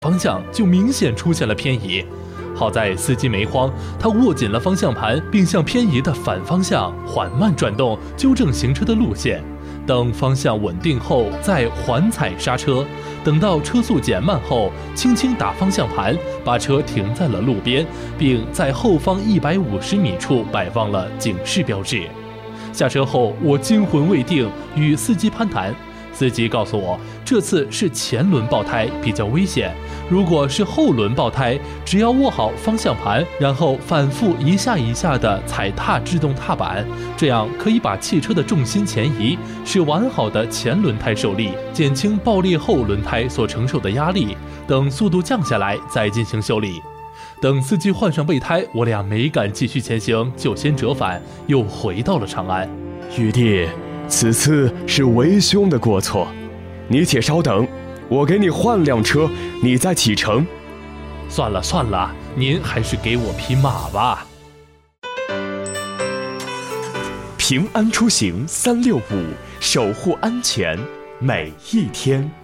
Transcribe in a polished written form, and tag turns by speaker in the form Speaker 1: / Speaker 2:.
Speaker 1: 方向就明显出现了偏移。好在司机没慌，他握紧了方向盘，并向偏移的反方向缓慢转动，纠正行车的路线。等方向稳定后，再缓踩刹车。等到车速减慢后，轻轻打方向盘，把车停在了路边，并在后方150米处摆放了警示标志。下车后，我惊魂未定，与司机攀谈。司机告诉我，这次是前轮爆胎，比较危险。如果是后轮爆胎，只要握好方向盘，然后反复一下一下地踩踏制动踏板，这样可以把汽车的重心前移，使完好的前轮胎受力，减轻爆裂后轮胎所承受的压力。等速度降下来，再进行修理。等司机换上备胎，我俩没敢继续前行，就先折返，又回到了长安。
Speaker 2: 玉帝，此次是为兄的过错，你且稍等，我给你换辆车，你再启程。
Speaker 1: 算了算了，您还是给我匹马吧。
Speaker 2: 平安出行365，守护安全每一天。